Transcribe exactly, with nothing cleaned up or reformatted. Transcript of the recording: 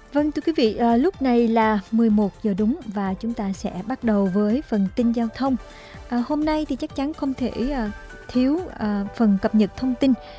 Vâng, thưa quý vị, à, lúc này là mười một giờ đúng và chúng ta sẽ bắt đầu với phần tin giao thông. À, hôm nay thì chắc chắn không thể à, thiếu à, phần cập nhật thông tin